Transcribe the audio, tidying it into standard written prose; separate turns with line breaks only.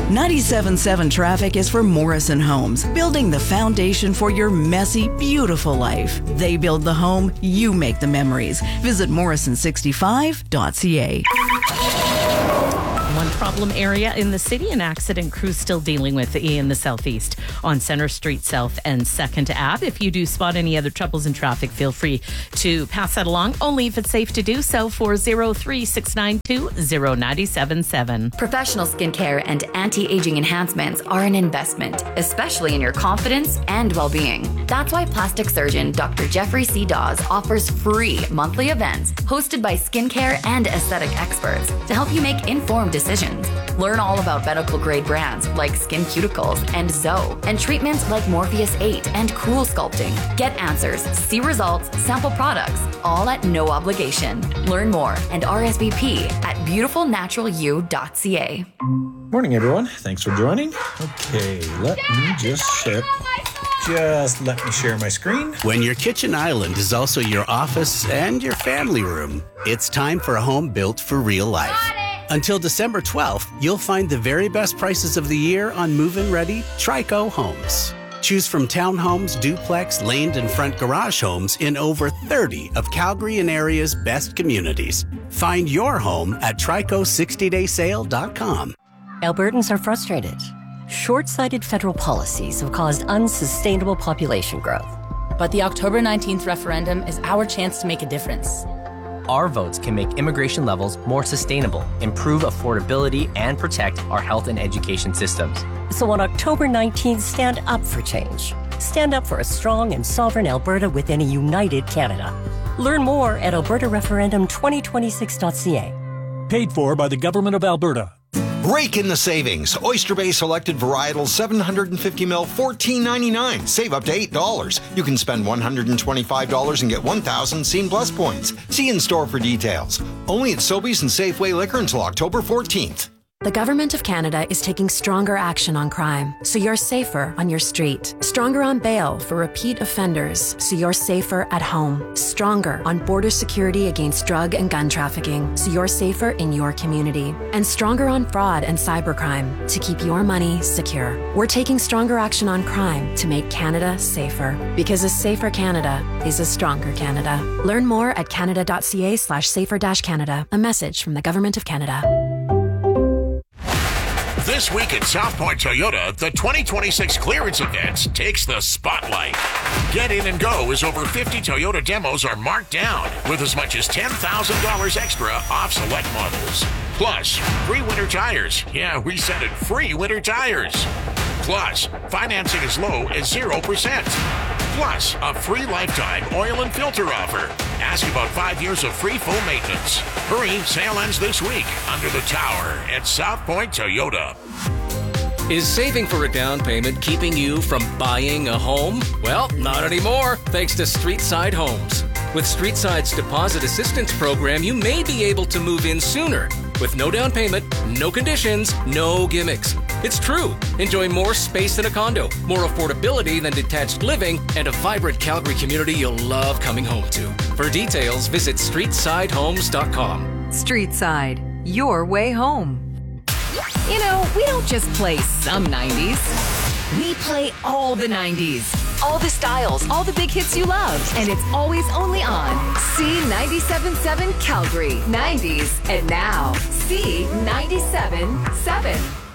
97.7 Traffic is for Morrison Homes, building the foundation for your messy, beautiful life. They build the home, you make the memories. Visit morrison65.ca.
One problem area in the city, an accident crew still dealing with in the southeast on Center Street South and 2nd Ave. If you do spot any other troubles in traffic, feel free to pass that along. Only if it's safe to do so. 403-692-0977.
Professional skincare and anti-aging enhancements are an investment, especially in your confidence and well-being. That's why plastic surgeon Dr. Jeffrey C. Dawes offers free monthly events hosted by skincare and aesthetic experts to help you make informed decisions. Learn all about medical-grade brands like Skin Cuticles and Zoe, and treatments like Morpheus 8 and Cool Sculpting. Get answers, see results, sample products, all at no obligation. Learn more and RSVP at beautifulnaturalu.ca.
Morning, everyone. Thanks for joining. Okay, let me share my screen.
When your kitchen island is also your office and your family room, it's time for a home built for real life. Until December 12th, you'll find the very best prices of the year on move-in-ready Trico homes. Choose from townhomes, duplex, laned and front garage homes in over 30 of Calgary and area's best communities. Find your home at trico60daysale.com.
Albertans are frustrated. Short-sighted federal policies have caused unsustainable population growth.
But the October 19th referendum is our chance to make a difference.
Our votes can make immigration levels more sustainable, improve affordability, and protect our health and education systems.
So on October 19th, stand up for change. Stand up for a strong and sovereign Alberta within a united Canada. Learn more at albertareferendum2026.ca.
Paid for by the Government of Alberta.
Rake in the savings. Oyster Bay Selected Varietal 750ml, $14.99. Save up to $8. You can spend $125 and get 1,000 Scene Plus points. See in store for details. Only at Sobeys and Safeway Liquor until October 14th.
The Government of Canada is taking stronger action on crime, so you're safer on your street. Stronger on bail for repeat offenders, so you're safer at home. Stronger on border security against drug and gun trafficking, so you're safer in your community. And stronger on fraud and cybercrime, to keep your money secure. We're taking stronger action on crime to make Canada safer. Because a safer Canada is a stronger Canada. Learn more at canada.ca/safer-Canada. A message from the Government of Canada.
This week at South Point Toyota, the 2026 clearance event takes the spotlight. Get in and go as over 50 Toyota demos are marked down with as much as $10,000 extra off select models. Plus, free winter tires. Yeah, we said it, free winter tires. Plus, financing as low as 0%. Plus, a free lifetime oil and filter offer. Ask about 5 years of free full maintenance. Hurry, sale ends this week under the tower at South Point Toyota.
Is saving for a down payment keeping you from buying a home? Well, not anymore, thanks to Streetside Homes. With Streetside's deposit assistance program, you may be able to move in sooner. With no down payment, no conditions, no gimmicks. It's true. Enjoy more space than a condo, more affordability than detached living, and a vibrant Calgary community you'll love coming home to. For details, visit StreetsideHomes.com.
Streetside, your way home. You know, we don't just play some 90s. We play all the 90s. All the styles, all the big hits you love. And it's always only on C97.7 Calgary. 90s and now C97.7.